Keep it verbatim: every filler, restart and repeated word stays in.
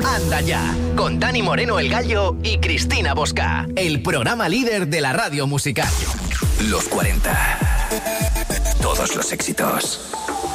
Anda Ya, con Dani Moreno el Gallo y Cristina Bosca, el programa líder de la radio musical. Los cuarenta. Todos los éxitos.